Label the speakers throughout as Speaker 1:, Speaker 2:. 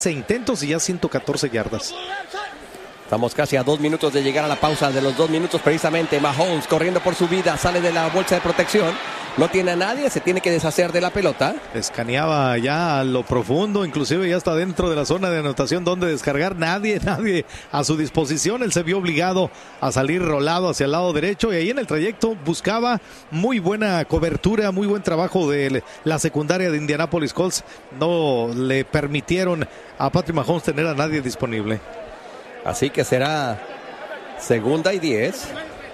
Speaker 1: intentos y ya 114 yardas.
Speaker 2: Estamos casi a 2 minutos de llegar a la pausa de los 2 minutos precisamente. Mahomes corriendo por su vida, sale de la bolsa de protección. No tiene a nadie, se tiene que deshacer de la pelota.
Speaker 1: Escaneaba ya a lo profundo, inclusive ya está dentro de la zona de anotación donde descargar. Nadie a su disposición. Él se vio obligado a salir rolado hacia el lado derecho y ahí en el trayecto buscaba muy buena cobertura, muy buen trabajo de la secundaria de Indianapolis Colts. No le permitieron a Patrick Mahomes tener a nadie disponible.
Speaker 2: Así que será 2nd y 10.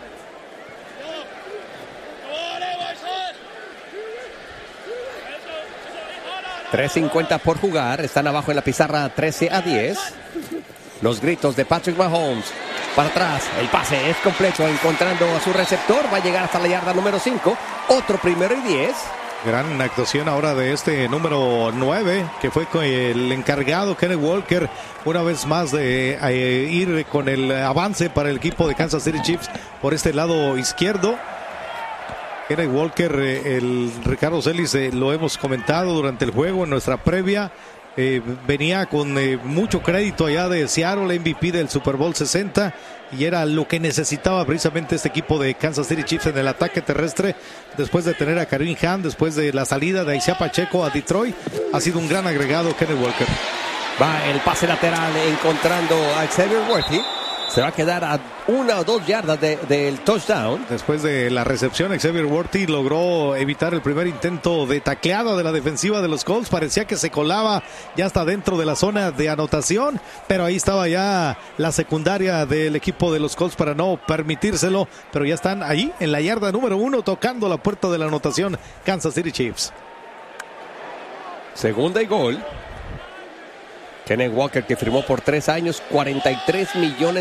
Speaker 2: $3.50 por jugar. Están abajo en la pizarra 13-10. Los gritos de Patrick Mahomes. Para atrás. El pase es completo. Encontrando a su receptor. Va a llegar hasta la yarda número 5. Otro 1st y 10.
Speaker 1: Gran actuación ahora de este número 9, que fue con el encargado, Kenneth Walker, una vez más de ir con el avance para el equipo de Kansas City Chiefs por este lado izquierdo. Kenneth Walker, el Ricardo Celis, lo hemos comentado durante el juego en nuestra previa. Venía con mucho crédito allá de Seattle, MVP del Super Bowl 60, y era lo que necesitaba precisamente este equipo de Kansas City Chiefs en el ataque terrestre. Después de tener a Kareem Hunt, después de la salida de Isaiah Pacheco a Detroit, ha sido un gran agregado Kenneth Walker.
Speaker 2: Va el pase lateral encontrando a Xavier Worthy. Se va a quedar a 1 o 2 yardas del touchdown.
Speaker 1: Después de la recepción, Xavier Worthy logró evitar el primer intento de tacleada de la defensiva de los Colts. Parecía que se colaba ya hasta dentro de la zona de anotación, pero ahí estaba ya la secundaria del equipo de los Colts para no permitírselo. Pero ya están ahí en la yarda número 1 tocando la puerta de la anotación Kansas City Chiefs.
Speaker 2: 2nd y gol. Kenneth Walker, que firmó por 3 años, $43 millones.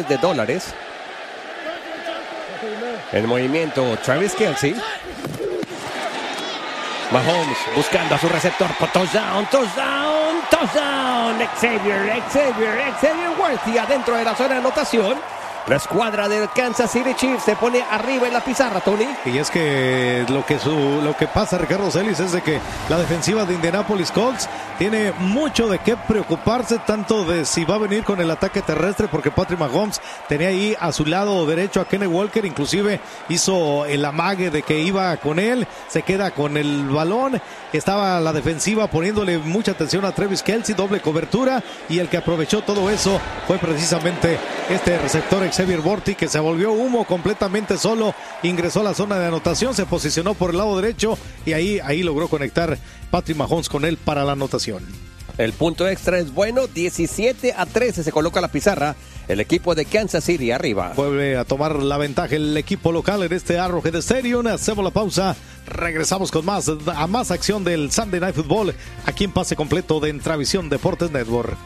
Speaker 2: En movimiento, Travis Kelce. Mahomes buscando a su receptor. Touchdown. Xavier Worthy adentro de la zona de anotación. La escuadra del Kansas City Chiefs se pone arriba en la pizarra, Tony.
Speaker 1: Y es que lo que pasa, Ricardo Celis, es de que la defensiva de Indianapolis Colts tiene mucho de qué preocuparse, tanto de si va a venir con el ataque terrestre, porque Patrick Mahomes tenía ahí a su lado derecho a Kenneth Walker, inclusive hizo el amague de que iba con él, se queda con el balón, estaba la defensiva poniéndole mucha atención a Travis Kelce, doble cobertura, y el que aprovechó todo eso fue precisamente este receptor Xavier Worthy, que se volvió humo completamente solo, ingresó a la zona de anotación, se posicionó por el lado derecho y ahí logró conectar Patrick Mahomes con él para la anotación.
Speaker 2: El punto extra es bueno, 17-13 se coloca la pizarra. El equipo de Kansas City arriba.
Speaker 1: Vuelve a tomar la ventaja el equipo local en este Arrowhead Stadium. Hacemos la pausa, regresamos con más acción del Sunday Night Football aquí en Pase Completo de Entravisión Deportes Network.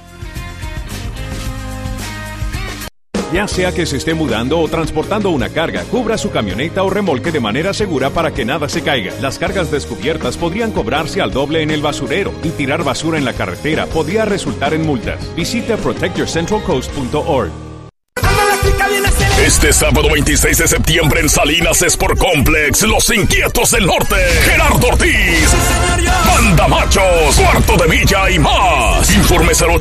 Speaker 3: Ya sea que se esté mudando o transportando una carga, cubra su camioneta o remolque de manera segura para que nada se caiga. Las cargas descubiertas podrían cobrarse al doble en el basurero y tirar basura en la carretera podría resultar en multas. Visite protectyourcentralcoast.org.
Speaker 4: Este sábado 26 de septiembre en Salinas Sport Complex, Los Inquietos del Norte, Gerardo Ortiz, Banda Machos, Cuarto de Villa y más. Informes al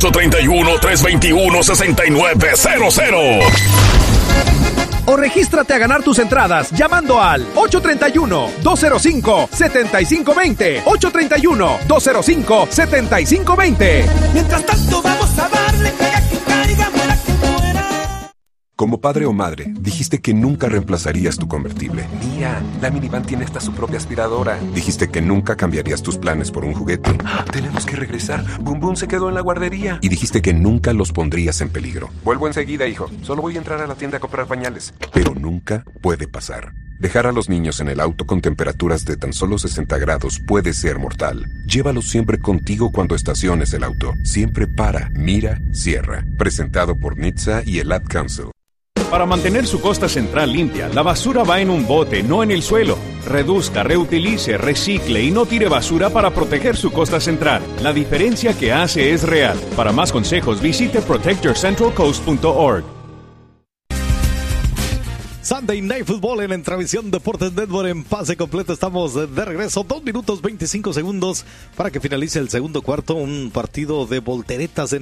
Speaker 4: 831-321-6900.
Speaker 5: O regístrate a ganar tus entradas llamando al 831-205-7520. 831-205-7520.
Speaker 6: Mientras tanto vamos a darle, caiga que caiga, muera que muera.
Speaker 7: Como padre o madre, dijiste que nunca reemplazarías tu convertible. Mira, la minivan tiene hasta su propia aspiradora. Dijiste que nunca cambiarías tus planes por un juguete. Tenemos que regresar. Boom Boom se quedó en la guardería. Y dijiste que nunca los pondrías en peligro. Vuelvo enseguida, hijo. Solo voy a entrar a la tienda a comprar pañales. Pero nunca puede pasar. Dejar a los niños en el auto con temperaturas de tan solo 60 grados puede ser mortal. Llévalos siempre contigo cuando estaciones el auto. Siempre para, mira, cierra. Presentado por NHTSA y el Ad Council.
Speaker 3: Para mantener su costa central limpia, la basura va en un bote, no en el suelo. Reduzca, reutilice, recicle y no tire basura para proteger su costa central. La diferencia que hace es real. Para más consejos, visite protectyourcentralcoast.org.
Speaker 1: Sunday Night Football en Entravisión Deportes Network en pase completo. Estamos de regreso. 2 minutos 25 segundos para que finalice el segundo cuarto. Un partido de volteretas en